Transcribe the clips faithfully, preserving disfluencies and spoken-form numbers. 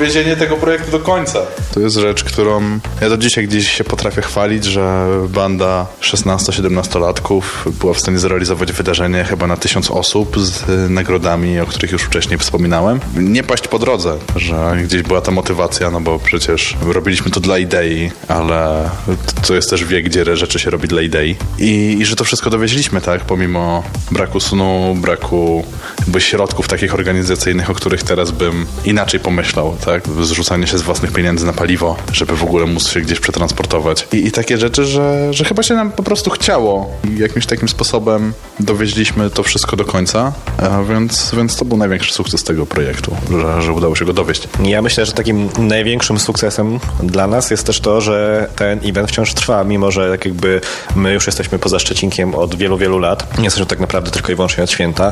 dowiezienie tego projektu do końca. To jest rzecz, którą ja do dzisiaj gdzieś się potrafię chwalić, że banda szesnasto-siedemnastolatków była w stanie zrealizować wydarzenie chyba na tysiąc osób z nagrodami, o których już wcześniej wspominałem. Nie paść po drodze, że gdzieś była ta motywacja, no bo przecież robiliśmy to dla idei, ale to jest też wiek, gdzie rzeczy się robi dla idei. I, i że to wszystko dowieźliśmy, tak, pomimo braku snu, braku jakby środków takich organizacyjnych, o których teraz bym inaczej pomyślał, tak, zrzucanie się z własnych pieniędzy na paliwo, żeby w ogóle móc się gdzieś przetransportować. I, i takie rzeczy, że, że chyba się nam po prostu chciało i jakimś takim sposobem dowieźliśmy to wszystko do końca, a więc, więc to był największy sukces tego projektu, że, że udało się go dowieść. Ja myślę, że takim największym sukcesem dla nas jest też to, że ten event wciąż trwa, mimo że tak jakby my już jesteśmy poza Szczecinkiem od wielu, wielu lat. Nie jesteśmy tak naprawdę tylko i wyłącznie od święta.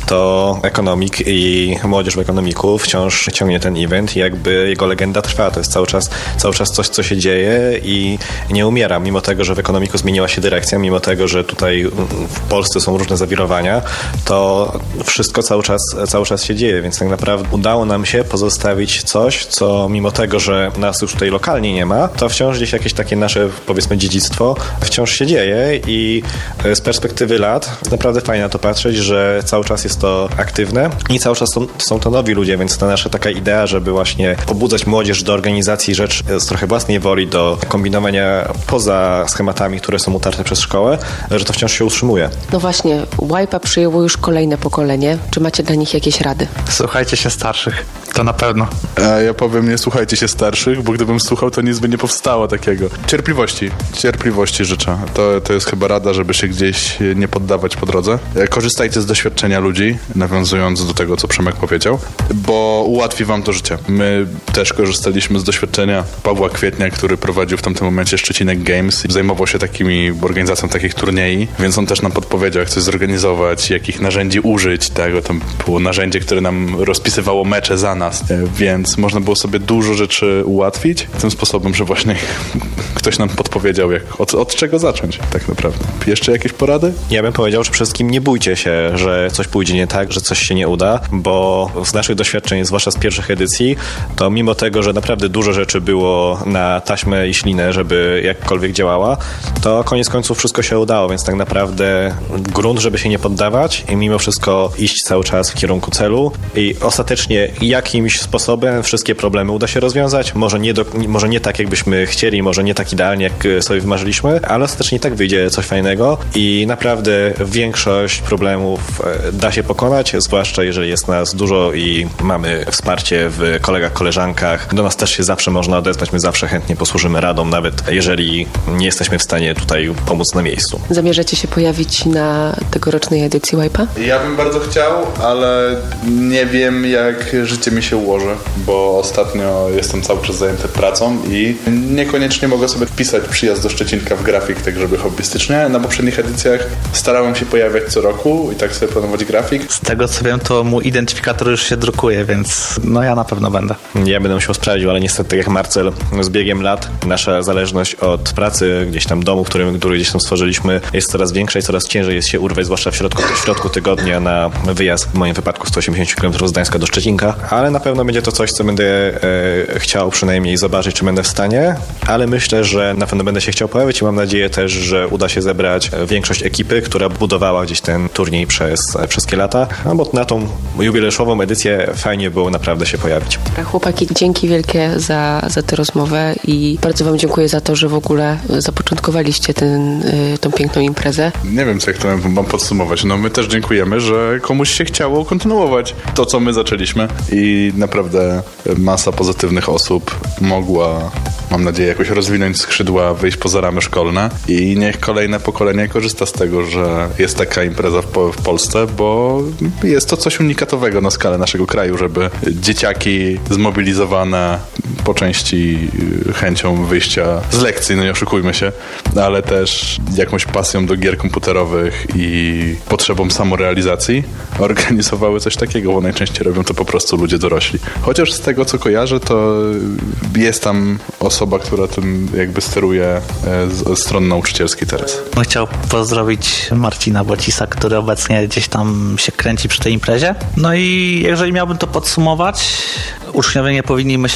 To ekonomik i młodzież w ekonomiku wciąż ciągnie ten event i jakby jego legenda trwa. To jest cały czas, cały czas coś, co się dzieje i nie umiera. Mimo tego, że w ekonomiku zmieniła się dyrekcja, mimo tego, że tutaj w Polsce są różne zawirowania, to wszystko cały czas, cały czas się dzieje, więc tak naprawdę udało nam się pozostawić coś, co mimo tego, że nas już tutaj lokalnie nie ma, to wciąż gdzieś jakieś takie nasze, powiedzmy, dziedzictwo wciąż się dzieje i z perspektywy lat naprawdę fajnie na to patrzeć, że cały czas jest to aktywne i cały czas są, są to nowi ludzie, więc ta nasza taka idea, żeby właśnie pobudzać młodzież do organizacji rzecz z trochę własnej woli, do kombinowania poza schematami, które są utarte przez szkołę, że to wciąż się utrzymuje. No właśnie, Wipe'a przyjęło już kolejne pokolenie. Czy macie dla nich jakieś rady? Słuchajcie się starszych, to na pewno. A ja powiem, nie słuchajcie się starszych, bo gdybym słuchał, to nic by nie powstało takiego. Cierpliwości. Cierpliwości życzę. To, to jest chyba rada, żeby się gdzieś nie poddawać po drodze. Korzystajcie z doświadczenia ludzi, nawiązując do tego, co Przemek powiedział, bo ułatwi wam to życie. My też korzystaliśmy z doświadczenia Pawła Kwietnia, który prowadził w tamtym momencie Szczecinek Games i zajmował się takimi organizacją takich turniej, więc on też nam podpowiedział, jak coś zorganizować, jakich narzędzi użyć, tak? To było narzędzie, które nam rozpisywało mecze za nas, więc można było sobie dużo rzeczy ułatwić tym sposobem, że właśnie ktoś nam podpowiedział, jak, od, od czego zacząć tak naprawdę. Jeszcze jakieś porady? Ja bym powiedział, że przede wszystkim nie bójcie się, że coś pójdzie nie tak, że coś się nie uda, bo z naszych doświadczeń, zwłaszcza z pierwszych edycji, to mimo tego, że naprawdę dużo rzeczy było na taśmę i ślinę, żeby jakkolwiek działała, to koniec końców wszystko się udało, więc tak naprawdę grunt, żeby się nie poddawać i mimo wszystko iść cały czas w kierunku celu i ostatecznie jakimś sposobem wszystkie problemy uda się rozwiązać. Może nie, do, może nie tak, jakbyśmy chcieli, może nie tak idealnie, jak sobie wymarzyliśmy, ale ostatecznie i tak wyjdzie coś fajnego i naprawdę większość problemów da się pokonać, zwłaszcza jeżeli jest nas dużo i mamy wsparcie w kolegach, koleżankach. Do nas też się zawsze można odezwać, my zawsze chętnie posłużymy radą, nawet jeżeli nie jesteśmy w stanie tutaj pomóc na miejscu. Zamierzacie się pojawić na tegorocznej edycji Wipe'a? Ja bym bardzo chciał, ale nie wiem, jak życie mi się ułoży, bo ostatnio jestem cały czas zajęty pracą i niekoniecznie mogę sobie wpisać przyjazd do Szczecinka w grafik, tak żeby hobbystycznie. Na poprzednich edycjach starałem się pojawiać co roku i tak sobie planować grafik. Z tego co wiem, to mój identyfikator już się drukuje, więc no ja na pewno będę. Ja będę musiał sprawdzić, ale niestety tak jak Marcel, z biegiem lat nasza zależność od pracy, gdzieś tam domu, który, który gdzieś tam stworzyliśmy, jest coraz większa i coraz ciężej jest się urwać, zwłaszcza w środku, w środku tygodnia na wyjazd, w moim wypadku sto osiemdziesiąt kilometrów z Gdańska do Szczecinka, ale na pewno będzie to coś, co będę e, chciał przynajmniej zobaczyć, czy będę w stanie, ale myślę, że na pewno będę się chciał pojawić i mam nadzieję też, że uda się zebrać większość ekipy, która budowała gdzieś ten turniej przez wszystkie lata, no bo na tą jubileuszową edycję fajnie było naprawdę się pojawić. Chłopaki, dzięki wielkie za, za tę rozmowę i bardzo wam dziękuję za to, że w ogóle zapoczątkowaliście ten, tą piękną imprezę. Nie wiem, co jak to mam podsumować. No my też dziękujemy, że komuś się chciało kontynuować to, co my zaczęliśmy i naprawdę masa pozytywnych osób mogła, mam nadzieję, jakoś rozwinąć skrzydła, wyjść poza ramy szkolne i niech kolejne pokolenie korzysta z tego, że jest taka impreza w, po, w Polsce, bo jest to coś unikatowego na skalę naszego kraju, żeby dzieciaki zmobilizowane po części chęcią wyjścia z lekcji, no nie oszukujmy się, ale też jakąś pasją do gier komputerowych i potrzebą samorealizacji organizowały coś takiego, bo najczęściej robią to po prostu ludzie dorośli. Chociaż z tego, co kojarzę, to jest tam osoba, która tym jakby steruje z strony nauczycielskiej teraz. Bym chciał pozdrowić Marcina Bocisa, który obecnie gdzieś tam się kręci przy tej imprezie. No i jeżeli miałbym to podsumować, uczniowie nie powinni myśleć